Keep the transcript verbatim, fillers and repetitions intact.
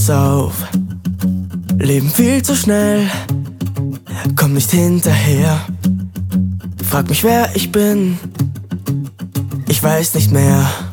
pass auf. Leben viel zu schnell, komm nicht hinterher. Frag mich, wer ich bin, ich weiß nicht mehr.